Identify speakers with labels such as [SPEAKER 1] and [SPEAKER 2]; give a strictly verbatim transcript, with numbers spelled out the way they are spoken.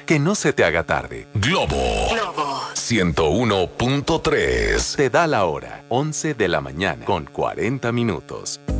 [SPEAKER 1] Que no se te haga tarde.
[SPEAKER 2] Globo. Globo. ciento uno punto tres.
[SPEAKER 1] Te da la hora. once de la mañana con cuarenta minutos.